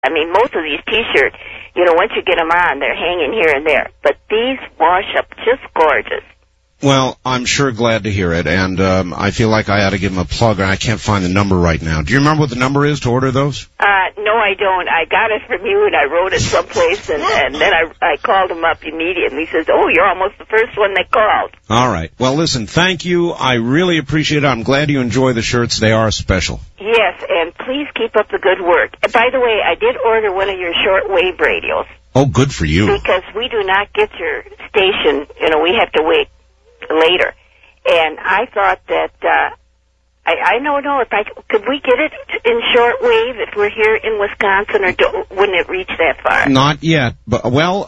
I mean, most of these T-shirts, once you get them on, they're hanging here and there. But these wash up just gorgeous. Well, I'm sure glad to hear it, and I feel like I ought to give them a plug, and I can't find the number right now. Do you remember what the number is to order those? No, I don't. I got it from you, and I wrote it someplace, and then I called him up immediately. He says, oh, you're almost the first one that called. All right. Well, listen, thank you. I really appreciate it. I'm glad you enjoy the shirts. They are special. Yes, and please keep up the good work. And by the way, I did order one of your shortwave radios. Oh, good for you. Because we do not get your station. We have to wait later. And I thought that, I don't know could we get it in shortwave if we're here in Wisconsin, or wouldn't it reach that far? Not yet, but,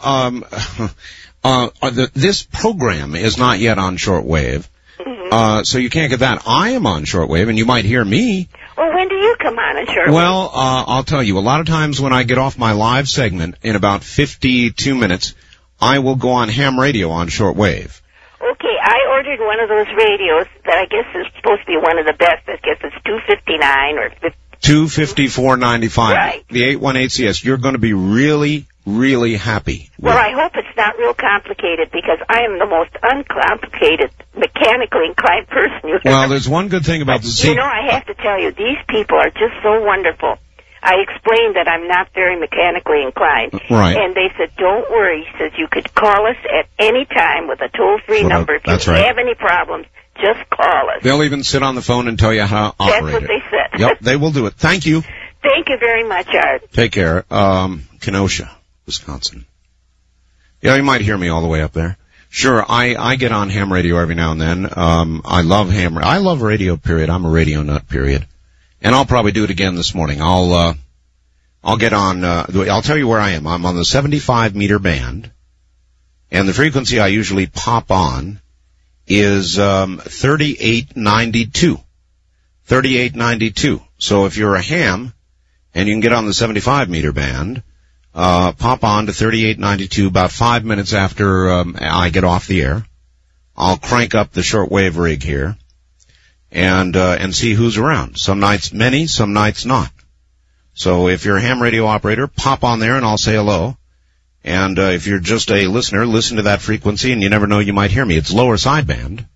this program is not yet on shortwave, so you can't get that. I am on shortwave, and you might hear me. Well, when do you come on shortwave? Well, I'll tell you, a lot of times when I get off my live segment in about 52 minutes, I will go on ham radio on shortwave. Okay, I ordered one of those radios that I guess is supposed to be one of the best. I guess it's $259 or $254.95. Right. The 818CS. You're going to be really, really happy. Well, I hope it's not real complicated, because I am the most uncomplicated, mechanically inclined person you ever. Well, there's one good thing about the Z. I have to tell you, these people are just so wonderful. I explained that I'm not very mechanically inclined. Right. And they said, don't worry. He says, you could call us at any time with a toll-free number. If you have any problems, just call us. They'll even sit on the phone and tell you how to operate it. That's what they said. Yep, they will do it. Thank you. Thank you very much, Art. Take care. Kenosha, Wisconsin. Yeah, you might hear me all the way up there. Sure, I get on ham radio every now and then. I love ham. I love radio, period. I'm a radio nut, period. And I'll probably do it again this morning. I'll get on, I'll tell you where I am. I'm on the 75 meter band, and the frequency I usually pop on is, 3892. 3892. So if you're a ham, and you can get on the 75 meter band, pop on to 3892 about 5 minutes after, I get off the air. I'll crank up the shortwave rig here. And see who's around. Some nights many, some nights not. So if you're a ham radio operator, pop on there and I'll say hello. And if you're just a listener, listen to that frequency, and you never know, you might hear me. It's lower sideband,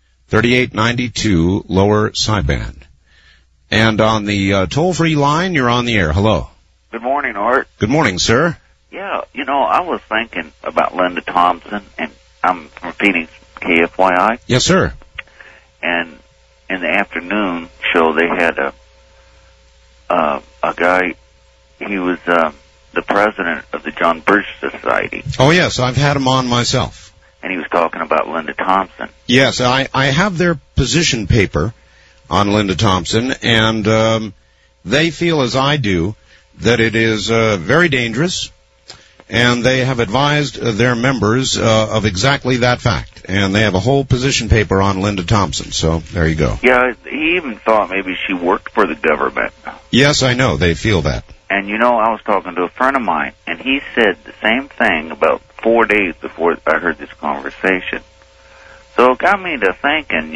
3892 lower sideband. And on the toll-free line, you're on the air. Hello. Good morning, Art. Good morning, sir. Yeah, I was thinking about Linda Thompson, and I'm from Phoenix, KFYI. Yes, sir. And in the afternoon show, they had a guy. He was the president of the John Birch Society. Oh, yes, I've had him on myself. And he was talking about Linda Thompson. Yes, I have their position paper on Linda Thompson, and they feel, as I do, that it is very dangerous, and they have advised their members of exactly that fact. And they have a whole position paper on Linda Thompson, so there you go. Yeah, he even thought maybe she worked for the government. Yes, I know. They feel that. And, I was talking to a friend of mine, and he said the same thing about 4 days before I heard this conversation. So it got me to thinking,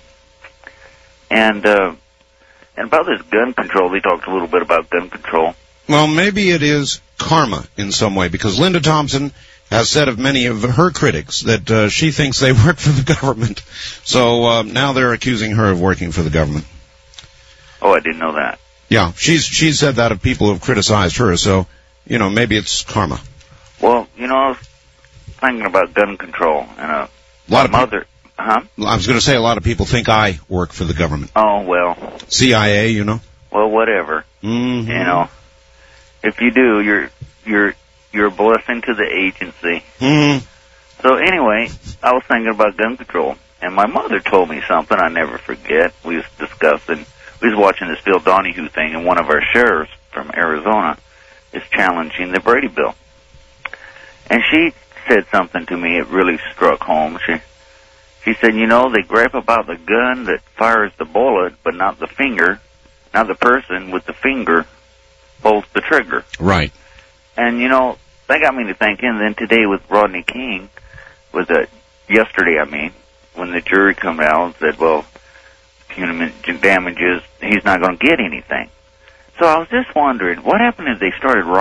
And about this gun control, they talked a little bit about gun control. Well, maybe it is karma in some way, because Linda Thompson has said of many of her critics that she thinks they work for the government. So now they're accusing her of working for the government. Oh, I didn't know that. Yeah, she's said that of people who have criticized her, so, maybe it's karma. Well, I was thinking about gun control, and a lot of mother... Huh? I was going to say a lot of people think I work for the government. Oh, well. CIA, Well, whatever. Mm-hmm. If you do, you're a blessing to the agency. Mm-hmm. So anyway, I was thinking about gun control, and my mother told me something I never forget. We was watching this Bill Donahue thing, and one of our sheriffs from Arizona is challenging the Brady Bill. And she said something to me, it really struck home. She said, they gripe about the gun that fires the bullet, but not the finger. Not the person with the finger pulls the trigger. Right. And, that got me to thinking. And then today with Rodney King, yesterday, when the jury came out and said, well, punitive damages, he's not going to get anything. So I was just wondering, what happened if they started